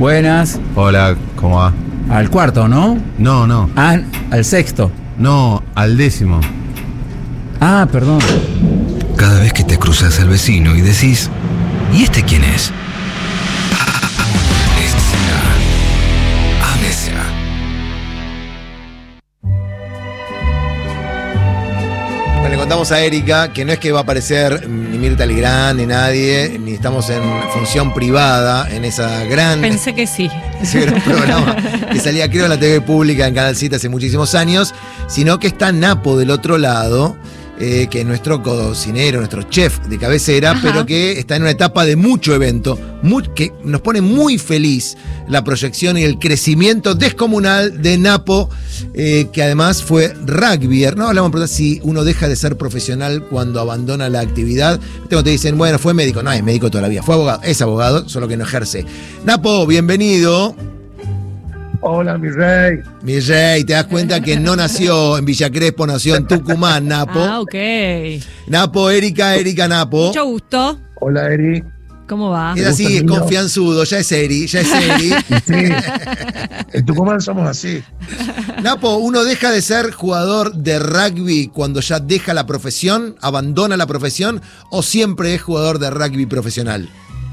Buenas. Hola, ¿cómo va? Al cuarto, ¿no? No. Ah, al sexto. No, al 10º. Ah, perdón. Cada vez que te cruzas al vecino y decís, ¿y este quién es? Amnesia. Bueno, le contamos a Erika que no es que va a aparecer ni Mirta Legrand ni nadie, ni estamos en función privada en esa gran... Pensé que sí. Ese gran programa que salía creo en la TV pública en Canal 7 hace muchísimos años, sino que está Napo del otro lado, que es nuestro cocinero, nuestro chef de cabecera, Ajá. pero que está en una etapa de mucho evento, que nos pone muy feliz la proyección y el crecimiento descomunal de Napo, que además fue rugbyer. No hablamos de si uno deja de ser profesional cuando abandona la actividad. Te dicen, bueno, fue médico. No, es médico todavía, fue abogado, es abogado, solo que no ejerce. Napo, bienvenido. Hola, mi rey. Mi rey, te das cuenta que no nació en Villa Crespo, nació en Tucumán, Napo. Ah, ok. Napo, Erika Napo. Mucho gusto. Hola, Eri. ¿Cómo va? Es así, es niño. confianzudo, ya es Eri. Sí, en Tucumán somos así. Napo, ¿uno deja de ser jugador de rugby cuando ya deja la profesión, abandona la profesión, o siempre es jugador de rugby profesional?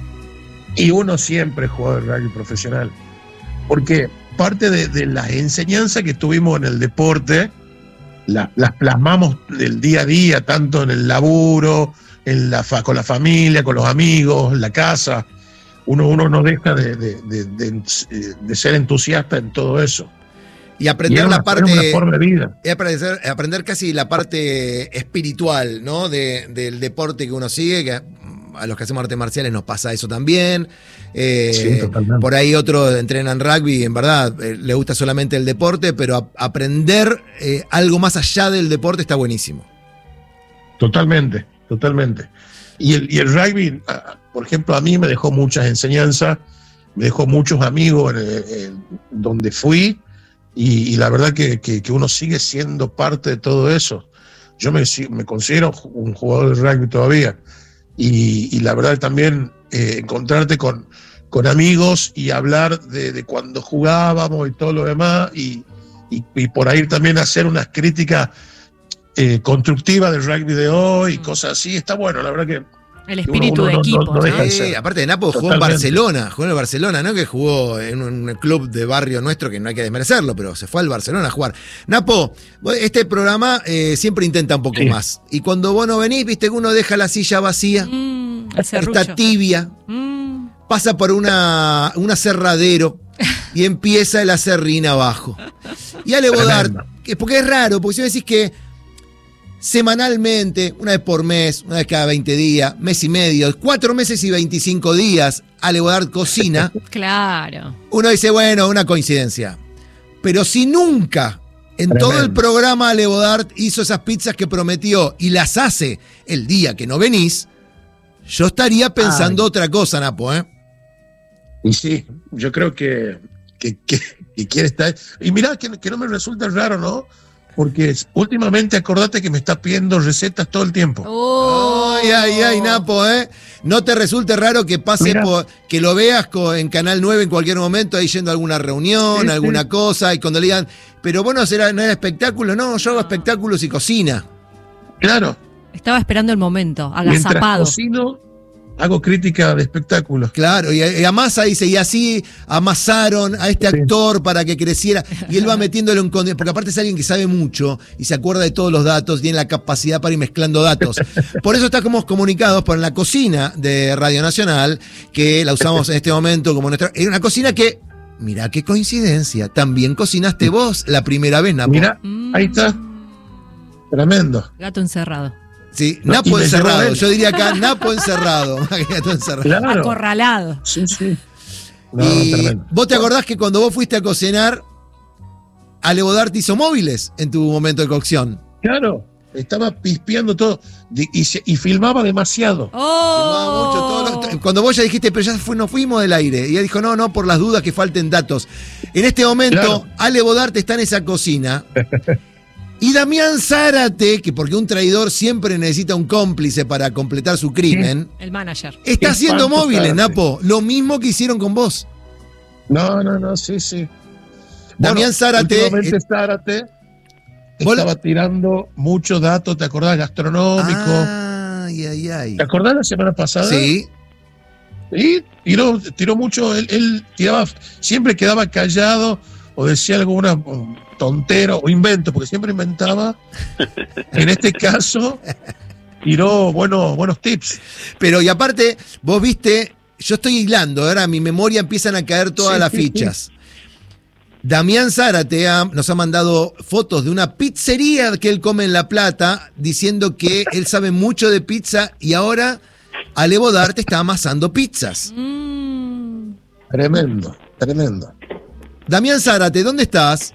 Y uno siempre es jugador de rugby profesional. Porque parte de las enseñanzas que tuvimos en el deporte, las plasmamos del día a día, tanto en el laburo, con la familia, con los amigos, en la casa. Uno no deja de ser entusiasta en todo eso. Y aprender la Era parte... una forma de vida. Es aprender casi la parte espiritual, ¿no? Del deporte que uno sigue, que a los que hacemos artes marciales nos pasa eso también. Sí, totalmente. Por ahí otros entrenan rugby y en verdad le gusta solamente el deporte, pero aprender algo más allá del deporte está buenísimo. Totalmente. Y el rugby, por ejemplo, a mí me dejó muchas enseñanzas, me dejó muchos amigos en donde fui, y la verdad que uno sigue siendo parte de todo eso. Yo me considero un jugador de rugby todavía, y la verdad también encontrarte con amigos y hablar de cuando jugábamos y todo lo demás, y por ahí también hacer unas críticas constructivas del rugby de hoy y cosas así, está bueno, la verdad que El espíritu uno de equipo, no deja de ¿no? ser. Aparte de Napo, jugó en Barcelona, ¿no? Que jugó en un club de barrio nuestro, que no hay que desmerecerlo, pero se fue al Barcelona a jugar. Napo, este programa siempre intenta un poco más. Y cuando vos no venís, viste que uno deja la silla vacía, El serrucho. está tibia, pasa por un aserradero y empieza el aserrín abajo. Y Ale Bodart, porque es raro, porque si me decís que semanalmente, una vez por mes, una vez cada 20 días, mes y medio, 4 meses y 25 días, Ale Bodart cocina. Claro. Uno dice, bueno, una coincidencia. Pero si nunca en todo el programa Ale Bodart hizo esas pizzas que prometió y las hace el día que no venís, yo estaría pensando otra cosa, Napo, ¿eh? Y sí, yo creo que quiere estar. Y mirá que no me resulta raro, ¿no? Porque últimamente acordate que me está pidiendo recetas todo el tiempo. Ay, Napo, ¿eh? No te resulte raro que pase que lo veas en Canal 9 en cualquier momento, ahí yendo a alguna reunión, alguna cosa, y cuando le digan, pero vos no era espectáculo, no, yo hago espectáculos y cocina. Claro. Estaba esperando el momento, Mientras agazapado. cocino, hago crítica de espectáculos. Claro, y amasa, dice, y así amasaron a este actor para que creciera, y él va metiéndolo en porque aparte es alguien que sabe mucho y se acuerda de todos los datos, tiene la capacidad para ir mezclando datos. Por eso estamos comunicados por la cocina de Radio Nacional, que la usamos en este momento como nuestra... Es una cocina que, mirá qué coincidencia, también cocinaste vos la primera vez, Napo. Mirá, ahí está. Tremendo. Gato encerrado. Sí, No, Napo y me encerrado. llevó él. Yo diría acá, Napo encerrado. Gato encerrado. Claro. Acorralado. Sí. No, Y tremendo. vos te acordás que cuando vos fuiste a cocinar, Ale Bodart hizo móviles en tu momento de cocción. Claro. Estaba pispeando todo y filmaba demasiado. Filmaba mucho, cuando vos ya dijiste, pero ya nos fuimos del aire. Y ella dijo, no, por las dudas que falten datos. En este momento, Claro. Ale Bodart está en esa cocina. Y Damián Zárate, que porque un traidor siempre necesita un cómplice para completar su crimen, El manager. está Qué haciendo espanto, móviles, Zárate. Napo. Lo mismo que hicieron con vos. No, sí. Damián Zárate, Últimamente Zárate ¿Vos- estaba tirando muchos datos, ¿te acordás? Gastronómicos. Ay. ¿Te acordás la semana pasada? Sí. Y tiró mucho, él tiraba, siempre quedaba callado o decía alguna tontera o invento, porque siempre inventaba. En este caso, tiró buenos tips. Pero y aparte, vos viste, yo estoy hilando, ahora a mi memoria empiezan a caer todas las fichas. Damián Zárate nos ha mandado fotos de una pizzería que él come en La Plata, diciendo que él sabe mucho de pizza y ahora Ale Bodart está amasando pizzas. Tremendo. Damián Zárate, ¿dónde estás?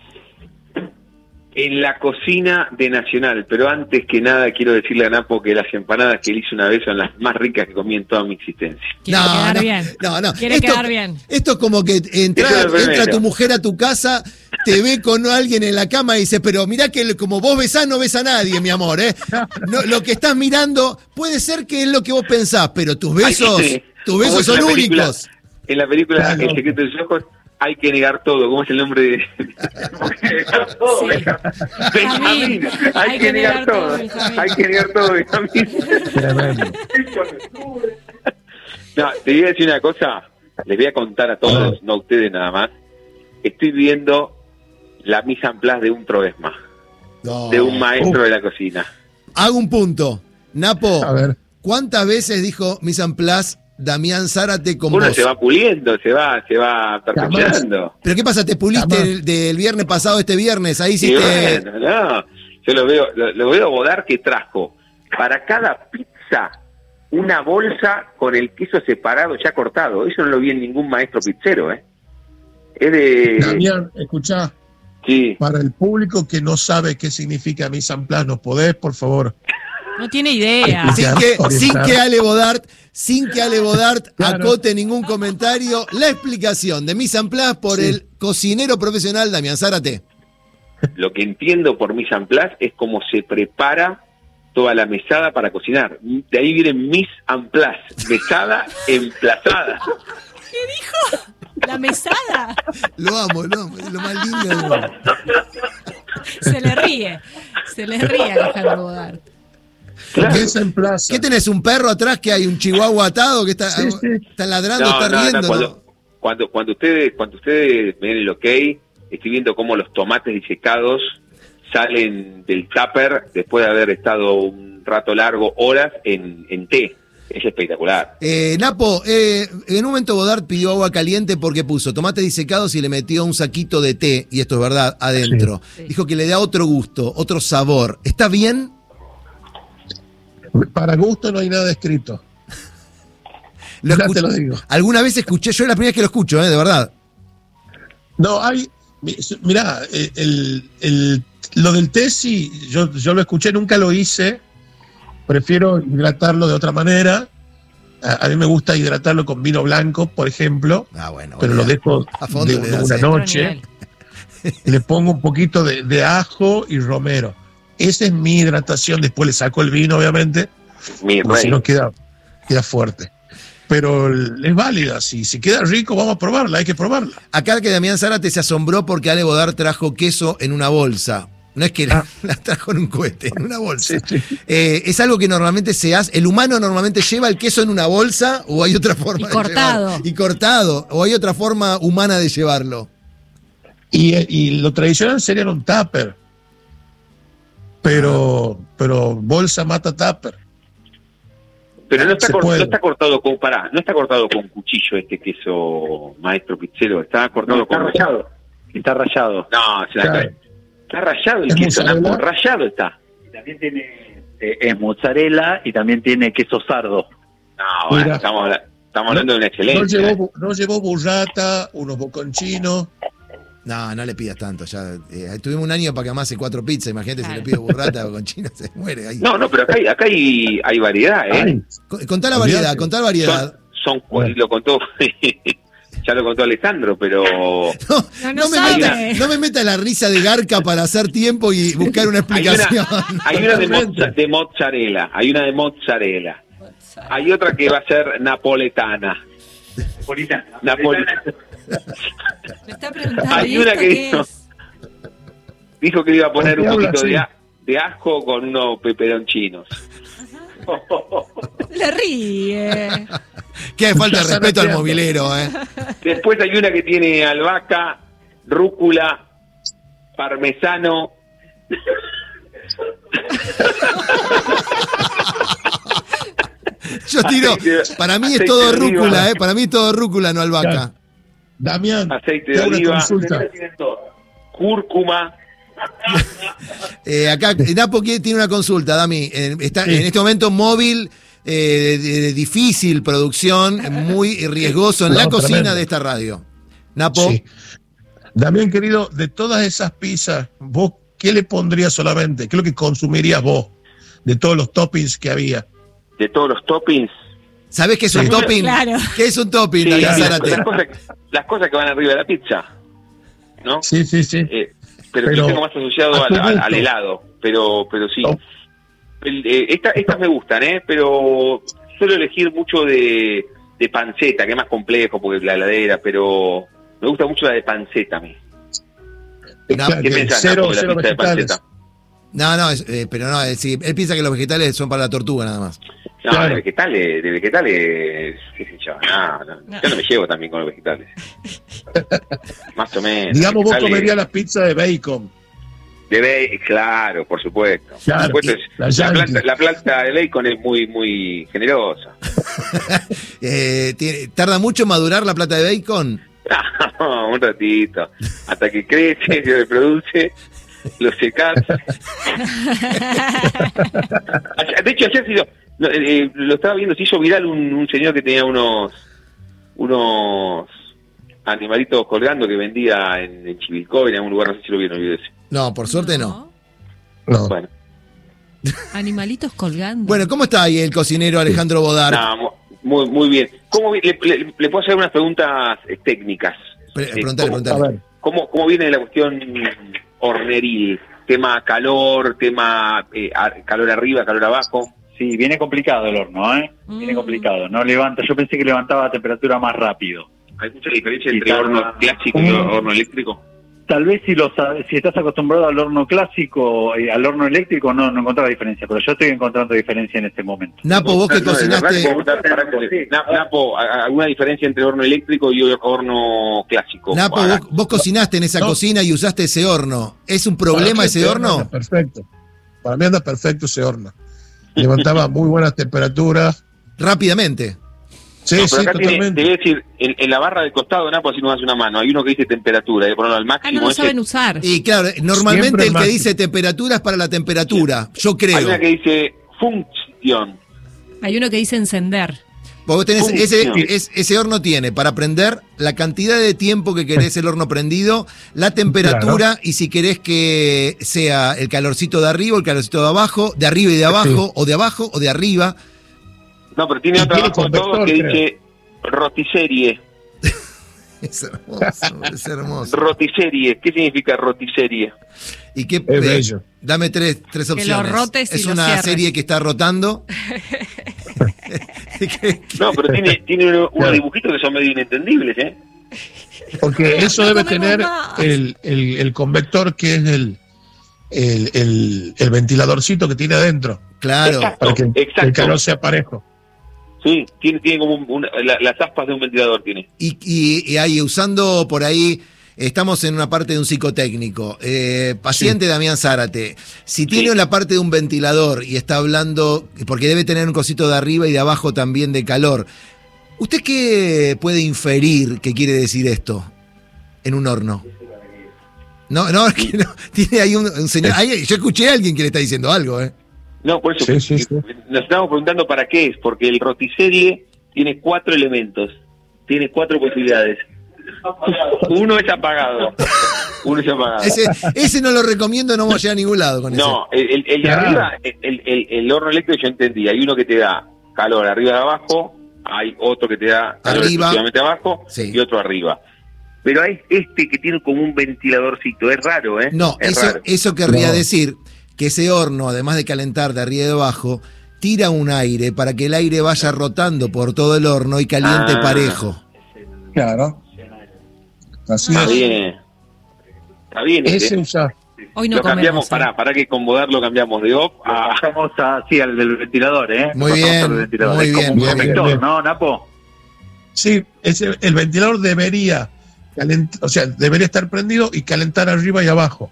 En la cocina de Nacional, pero antes que nada quiero decirle a Napo que las empanadas que él hizo una vez son las más ricas que comí en toda mi existencia. Quiere quedar bien. No. Quiere quedar bien. Esto es como que Eso es lo entra primero. tu mujer a tu casa, te ve con alguien en la cama y dice, pero mirá que como vos besás, no ves a nadie, mi amor, ¿eh? No, lo que estás mirando puede ser que es lo que vos pensás, pero tus besos, Sí. tus Como besos es son en la película- únicos. En la película Claro. El secreto de sus ojos hay que negar todo. ¿Cómo es el nombre de...? Sí. Benjamín. Hay que negar todo. Benjamín. Hay que negar todo, Benjamín. Tremendo. No, te voy a decir una cosa. Les voy a contar a todos, no a ustedes nada más. Estoy viendo la mise en place de un Proesma, No. de un maestro de la cocina. Hago un punto. Napo, A ver. ¿cuántas veces dijo mise en place Damián Zárate con Uno vos? se va puliendo, se va perfeccionando. ¿Pero qué pasa? ¿Te puliste Jamás. del viernes pasado este viernes? Ahí Y hiciste... bueno, no, yo lo veo Bodart que trajo para cada pizza una bolsa con el queso separado ya cortado. Eso no lo vi en ningún maestro pizzero, ¿eh? Es de... Damián, escuchá, Sí. para el público que no sabe qué significa mise en place, ¿nos podés, por favor? No tiene idea. Sin que Ale Bodart Claro. acote ningún comentario, la explicación de mise en place por el cocinero profesional Damián Zárate. Lo que entiendo por mise en place es cómo se prepara toda la mesada para cocinar. De ahí viene mise en place, mesada emplazada. La mesada. Lo amo, es lo más lindo del mundo. Se le ríe a Alejandro Bodart. Mise en place. ¿Qué tenés? ¿Un perro atrás que hay un chihuahua atado que está, Sí. está ladrando, está riendo? Cuando ustedes me den el ok, estoy viendo cómo los tomates disecados salen del tupper después de haber estado un rato largo, horas, en té. Es espectacular. Napo, en un momento Bodart pidió agua caliente porque puso tomates disecados y le metió un saquito de té, y esto es verdad, adentro. Sí. Dijo que le da otro gusto, otro sabor. ¿Está bien? Para gusto no hay nada escrito. Lo Ya escuché- te lo digo. Alguna vez escuché, yo es la primera vez que lo escucho, de verdad. No, mirá, lo del té sí, yo lo escuché, nunca lo hice. Prefiero hidratarlo de otra manera. A mí me gusta hidratarlo con vino blanco, por ejemplo, Ah, bueno. pero lo dejo a fondo de le das, una ¿eh? noche. Y le pongo un poquito de ajo y romero. Esa es mi hidratación. Después le saco el vino, obviamente, Mi porque si rey. no queda fuerte. Pero es válida. Si queda rico, vamos a probarla. Hay que probarla. Acá que Damián Zárate se asombró porque Ale Bodart trajo queso en una bolsa. No es que la trajo en un cohete, en una bolsa. Sí. Es algo que normalmente se hace. ¿El humano normalmente lleva el queso en una bolsa o hay otra forma Y cortado. de llevarlo? Y cortado. ¿O hay otra forma humana de llevarlo? Y lo tradicional sería en un tupper. Pero bolsa mata tupper. Pero no está, Se puede. no está cortado con, no está cortado con cuchillo este queso maestro pizzero, está cortado con rallado. Está rallado. No, se la Claro. cae. Está rallado el ¿Es queso, mozzarella? Napo, rallado está. También tiene es mozzarella y también tiene queso sardo. No, bueno, Mira. estamos hablando de una excelencia. No llevó burrata, unos boconchinos. No le pidas tanto. Ya tuvimos un año para que amase 4 pizzas. Imagínate si Claro. le pido burrata o con chino, se muere ahí. No, pero acá hay variedad, ¿eh? Ay, Contá la variedad, Son lo contó, ya lo contó Alejandro, pero No sabe. No me meta la risa de Garca para hacer tiempo y buscar una explicación. hay una de mozzarella, hay otra que va a ser napoletana. Me está preguntando, Hay ¿y una esto que qué dijo, es? dijo que le iba a poner ¿Por un qué habla poquito así? de ajo con unos peperonchinos. Se le ríe. Qué falta de Ya están respeto al haciendo. movilero, ¿eh? Después hay una que tiene albahaca, rúcula, parmesano. Yo tiro, para mí es todo Aceite de oliva. rúcula, ¿eh? Para mí es todo rúcula, no albahaca. Damián, Aceite te de hago una oliva, consulta. cúrcuma. Acá Napo tiene una consulta, Dami. Está Sí. en este momento móvil, de difícil producción, muy riesgoso en No, la cocina tremendo. de esta radio. Napo, Sí. Damián, querido, de todas esas pizzas, ¿vos qué le pondrías solamente? ¿Qué es lo que consumirías vos de todos los toppings que había? De todos los toppings. ¿sabés qué es un Sí. topping? Claro. ¿Qué es un topping, Sí, Damián las, Zárate? las cosas que van arriba de la pizza, ¿no? Sí, sí, sí. Pero Pero yo tengo más asociado a tu gusto. al helado, pero sí. Oh. Estas me gustan, pero suelo elegir mucho de panceta, que es más complejo porque la heladera, pero me gusta mucho la de panceta a mí. Claro, ¿Qué que pensás, cero, Napo, de la cero pizza de vegetales. panceta? No, pero no, sí, él piensa que los vegetales son para la tortuga nada más. No, Claro. de vegetales, qué sé yo, yo no me llevo también con los vegetales. Más o menos. Digamos, vos vegetales comerías las pizzas de bacon. claro, por supuesto. Claro, Por supuesto, la la yankee. planta de bacon es muy generosa. ¿Tarda mucho en madurar la plata de bacon? Un ratito. Hasta que crece, se reproduce, lo secás. De hecho, ayer lo estaba viendo, se hizo viral un señor que tenía unos animalitos colgando que vendía en Chivilcoy, en algún lugar, no sé si lo vieron el video ese. No, por suerte no. No. Bueno, Animalitos colgando. Bueno, ¿cómo está ahí el cocinero Alejandro Bodar? muy bien. ¿Cómo le puedo hacer unas preguntas técnicas? Preguntale, ¿Cómo- A preguntale. ver, ¿Cómo viene la cuestión horneril? Tema calor, tema calor arriba, calor abajo. Sí, viene complicado el horno, ¿eh? Viene complicado. No levanta. Yo pensé que levantaba a temperatura más rápido. ¿Hay mucha diferencia entre Quizá- horno clásico y horno eléctrico? Tal vez si estás acostumbrado al horno clásico, al horno eléctrico, no encontrás diferencia. Pero yo estoy encontrando diferencia en este momento. Napo, vos que No, de verdad cocinaste. Napo, ¿alguna diferencia entre horno eléctrico y horno clásico? Napo, vos cocinaste en esa No. cocina y usaste ese horno. ¿Es un para problema mí ese anda horno? Perfecto. Para mí anda perfecto ese horno. Levantaba muy buenas temperaturas. Rápidamente. Sí, No, pero sí, acá te voy a totalmente. decir, en la barra del costado, Napo, así nos das una mano. Hay uno que dice temperatura, hay que ponerlo al no máximo. lo ese. saben usar. Y claro, normalmente Siempre el que máximo. dice temperatura es para la temperatura. Yo Hay creo. una que dice función. Hay uno que dice encender. Vos tenés Función. ese horno tiene para prender la cantidad de tiempo que querés el horno prendido, la temperatura y si querés que sea el calorcito de arriba o el calorcito de abajo, de arriba y de abajo, o de abajo o de arriba. No, pero tiene Y otro tiene abajo de todo convector, que creo. dice rotiserie. Es hermoso, es hermoso. Rotiserie. ¿Qué significa rotiserie? ¿Y qué? Es bello. Dame tres opciones. lo rotes y es lo una cierres. serie que está rotando. No, pero tiene unos dibujitos que son medio inentendibles, ¿eh? Porque eso debe No me tener más. el convector, que es el ventiladorcito que tiene adentro, Claro. para que el Exacto. calor sea parejo. Sí, tiene como las aspas de un ventilador tiene. Y ahí, usando por ahí, estamos en una parte de un psicotécnico. Paciente Damián Zárate, si tiene la parte de un ventilador y está hablando, porque debe tener un cosito de arriba y de abajo también de calor, ¿usted qué puede inferir que quiere decir esto en un horno? No, es que no. Tiene ahí un señor. Ahí, yo escuché a alguien que le está diciendo algo, ¿eh? No, por eso Sí, sí. nos estamos preguntando para qué es, porque el rotiserie tiene 4 elementos, tiene 4 posibilidades. Uno es apagado. Ese no lo recomiendo, no vamos a llegar a ningún lado con No, el de Claro. arriba, el horno eléctrico yo entendí, hay uno que te da calor arriba y abajo, hay otro que te da calor Arriba. exclusivamente abajo Sí. y otro arriba. Pero hay este que tiene como un ventiladorcito, es raro, ¿eh? No, Es raro. eso querría No. decir que ese horno, además de calentar de arriba y de abajo, tira un aire para que el aire vaya rotando por todo el horno y caliente Ah. parejo. Claro. Así Está es. bien. Está bien. Ese usa. Hoy no Lo cambiamos, comemos. para que con Bodar lo cambiamos de op a... Pasamos al del ventilador, ¿eh? Muy Pasamos bien, al ventilador. muy Es como bien, un bien, protector, bien. ¿no, Napo? Sí, el ventilador debería debería estar prendido y calentar arriba y abajo.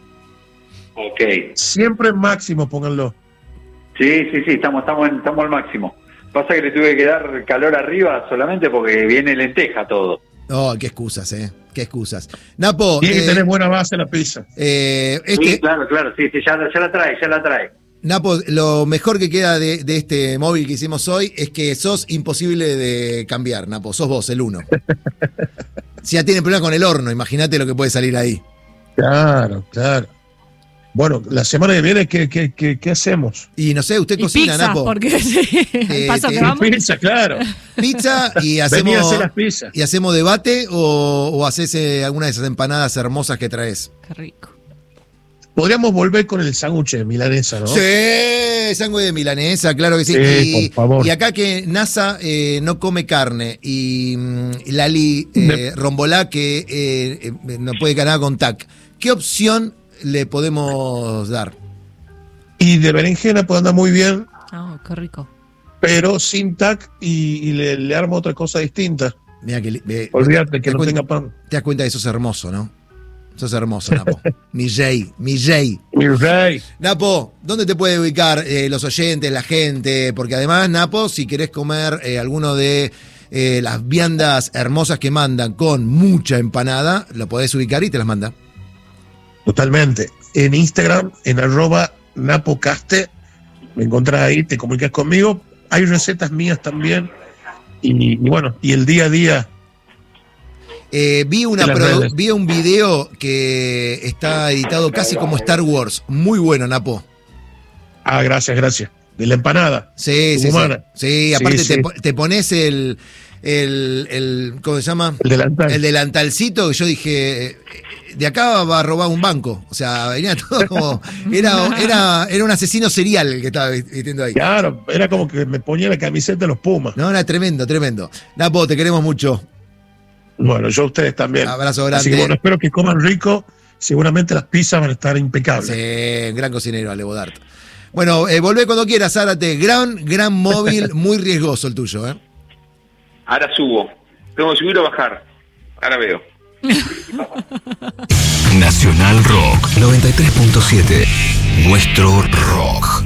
Ok. Siempre máximo, pónganlo. Sí, estamos al máximo. Pasa que le tuve que dar calor arriba solamente porque viene lenteja todo. Oh, qué excusas, qué excusas. Napo, Tiene que tener buena base la pizza. Sí, claro, sí, ya la trae. Napo, lo mejor que queda de este móvil que hicimos hoy es que sos imposible de cambiar, Napo. Sos vos, el uno. Si ya tiene problema con el horno, imagínate lo que puede salir ahí. Claro. Bueno, la semana que viene, ¿qué hacemos? Y no sé, usted Y cocina, pizza, Napo. porque sí, al paso que vamos. Pizza, claro. Pizza y Venía a hacemos, hacer las pizzas. y hacemos debate o haces alguna de esas empanadas hermosas que traes. Qué rico. Podríamos volver con el sándwich de milanesa, ¿no? Sí, sangre de milanesa, claro que sí. Sí, por favor. Y acá que NASA no come carne y Lali Rombolá que no puede ganar con TAC. ¿Qué opción le podemos dar? Y de berenjena puede andar muy bien, Oh, qué rico. pero sin tac y le armo otra cosa distinta. Mira que Olvídate que te no cuento- tenga pan. Te das cuenta que sos hermoso, ¿no? Sos hermoso, Napo. Mi Jay. Mi rey. Napo, ¿dónde te puede ubicar los oyentes, la gente? Porque además, Napo, si querés comer alguno de las viandas hermosas que mandan con mucha empanada, lo podés ubicar y te las manda. Totalmente. En Instagram, en @napocaste, me encontrás ahí, te comunicas conmigo. Hay recetas mías también. Y bueno, y el día a día. Vi En las redes. vi un video que está editado casi como Star Wars. Muy bueno, Napo. Ah, gracias. De la empanada. Sí. Humana. Sí, aparte Sí. te pones el ¿cómo se llama? El delantal. El delantalcito, que yo dije, de acá va a robar un banco. O sea, venía todo como. Era un asesino serial el que estaba vistiendo ahí. Claro, era como que me ponía la camiseta de los Pumas. No, era tremendo. Napo, te queremos mucho. Bueno, yo a ustedes también. Abrazo grande. Así que bueno, espero que coman rico. Seguramente las pizzas van a estar impecables. Sí, gran cocinero, Ale Bodart. Bueno, volvé cuando quieras, Zárate. Gran móvil, muy riesgoso el tuyo, ¿eh? Ahora subo. Tengo que subir o bajar. Ahora veo. Nacional Rock 93.7. Nuestro rock.